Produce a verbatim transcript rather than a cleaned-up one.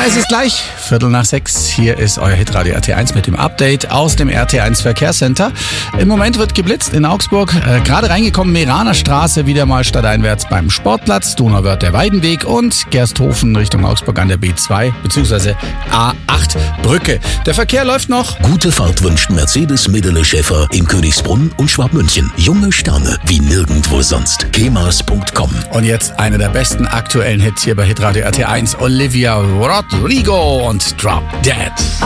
Es ist gleich Viertel nach sechs. Hier ist euer Hitradio R T eins mit dem Update aus dem R T eins Verkehrscenter. Im Moment wird geblitzt in Augsburg. Äh, gerade reingekommen, Meraner Straße, wieder mal stadteinwärts beim Sportplatz. Donauwörth der Weidenweg und Gersthofen Richtung Augsburg an der B zwei bzw. A acht Brücke. Der Verkehr läuft noch. Gute Fahrt wünscht Mercedes Medele Schäfer in Königsbrunn und Schwabmünchen. Junge Sterne wie nirgendwo sonst. kemas punkt com. Und jetzt einer der besten aktuellen Hits hier bei Hitradio R T eins. Olivia Rodrigo und Drop Dead.